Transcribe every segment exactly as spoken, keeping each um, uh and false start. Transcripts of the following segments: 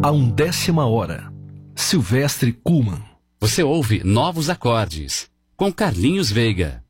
A undécima hora, Silvestre Kuhlmann. Você ouve Novos Acordes, com Carlinhos Veiga.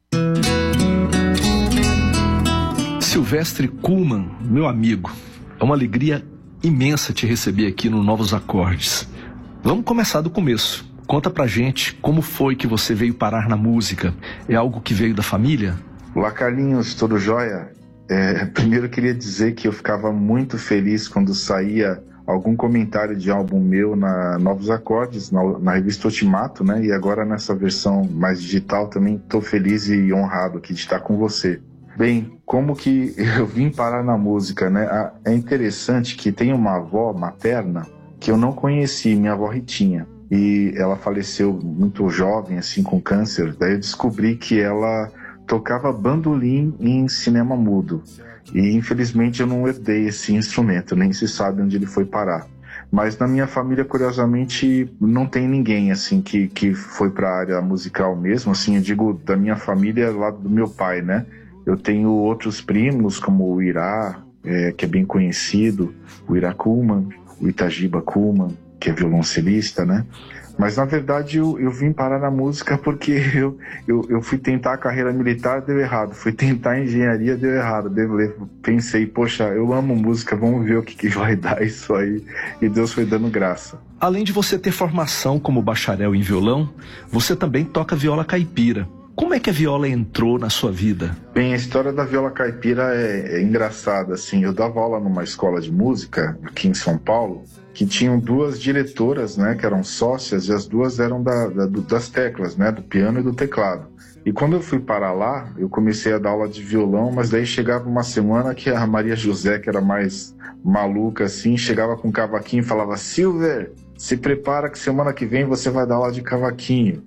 Silvestre Kuhlmann, meu amigo, é uma alegria imensa te receber aqui no Novos Acordes. Vamos começar do começo. Conta pra gente como foi que você veio parar na música. É algo que veio da família? Olá, Carlinhos, tudo jóia? É, primeiro eu queria dizer que eu ficava muito feliz quando saía algum comentário de álbum meu na Novos Acordes, na, na revista Ultimato, né? E agora nessa versão mais digital também estou feliz e honrado aqui de estar com você. Bem, como que eu vim parar na música, né? É interessante que tem uma avó materna que eu não conheci, minha avó Ritinha. E ela faleceu muito jovem, assim, com câncer. Daí eu descobri que ela tocava bandolim em cinema mudo. E infelizmente eu não herdei esse instrumento, nem se sabe onde ele foi parar. Mas na minha família, curiosamente, não tem ninguém assim que, que foi para a área musical mesmo. Assim, eu digo da minha família, lá do meu pai, né? Eu tenho outros primos, como o Irá, é, que é bem conhecido, o Irá Kuhlmann, o Itagiba Kuhlmann, que é violoncelista, né? Mas, na verdade, eu, eu vim parar na música porque eu, eu, eu fui tentar a carreira militar, deu errado. Fui tentar a engenharia, deu errado. Eu pensei, poxa, eu amo música, vamos ver o que, que vai dar isso aí. E Deus foi dando graça. Além de você ter formação como bacharel em violão, você também toca viola caipira. Como é que a viola entrou na sua vida? Bem, a história da viola caipira é, é engraçada, assim. Eu dava aula numa escola de música aqui em São Paulo, que tinham duas diretoras, né, que eram sócias, e as duas eram da, da, das teclas, né, do piano e do teclado. E quando eu fui parar lá, eu comecei a dar aula de violão, mas daí chegava uma semana que a Maria José, que era mais maluca, assim, chegava com um cavaquinho e falava: Silver, se prepara que semana que vem você vai dar aula de cavaquinho.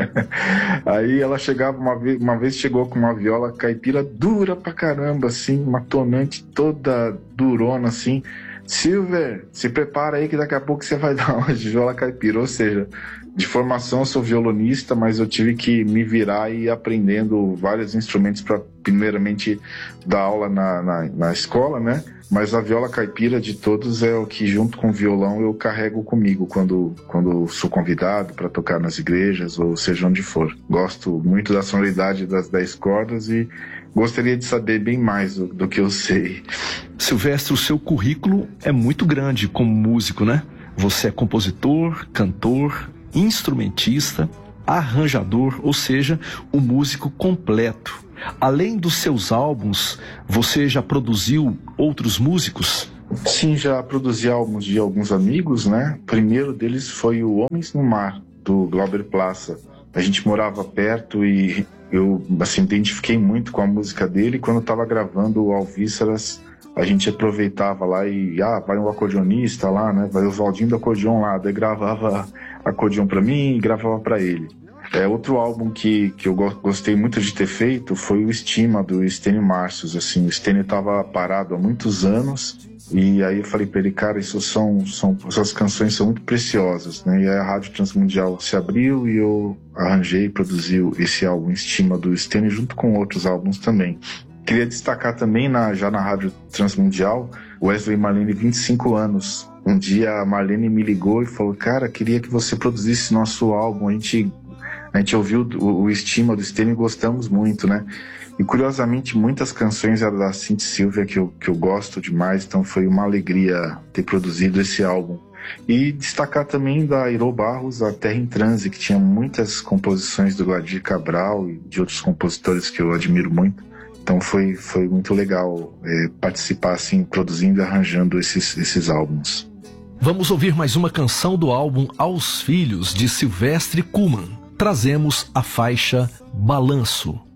Aí ela chegava, uma vez, uma vez chegou com uma viola caipira dura pra caramba, assim, uma tonante toda durona, assim. Silver, se prepara aí que daqui a pouco você vai dar aula de viola caipira. Ou seja, de formação eu sou violonista, mas eu tive que me virar e ir aprendendo vários instrumentos para primeiramente dar aula na, na, na escola, né? Mas a viola caipira de todos é o que, junto com o violão, eu carrego comigo quando, quando sou convidado para tocar nas igrejas, ou seja onde for. Gosto muito da sonoridade das dez cordas e gostaria de saber bem mais do, do que eu sei. Silvestre, o seu currículo é muito grande como músico, né? Você é compositor, cantor, instrumentista, arranjador, ou seja, um músico completo. Além dos seus álbuns, você já produziu outros músicos? Sim, já produzi álbuns de alguns amigos, né? O primeiro deles foi o Homens no Mar, do Glauber Plaça. A gente morava perto e eu, assim, identifiquei muito com a música dele. Quando eu estava gravando o Alvíceras, a gente aproveitava lá e, ah, vai um acordeonista lá, né? Vai o Valdinho do acordeon lá. Daí gravava acordeon para mim e gravava para ele. É, outro álbum que, que eu gostei muito de ter feito foi o Estima, do Estênio Marcius. Assim, o Estênio estava parado há muitos anos e aí eu falei para ele, cara, isso são, são, essas canções são muito preciosas, né? E aí a Rádio Transmundial se abriu e eu arranjei e produzi esse álbum Estima do Estênio junto com outros álbuns também. Queria destacar também, na, já na Rádio Transmundial, Wesley e Marlene, vinte e cinco anos. Um dia a Marlene me ligou e falou, cara, queria que você produzisse nosso álbum, a gente... A gente ouviu o, o Estima do Estênio e gostamos muito, né? E curiosamente muitas canções eram da Cinti Silvia que eu, que eu gosto demais, então foi uma alegria ter produzido esse álbum. E destacar também da Irô Barros, a Terra em Transe, que tinha muitas composições do Gladir Cabral e de outros compositores que eu admiro muito. Então foi, foi muito legal é, participar assim, produzindo e arranjando esses, esses álbuns. Vamos ouvir mais uma canção do álbum Aos Filhos, de Silvestre Kuhlmann. Trazemos a faixa Balanço.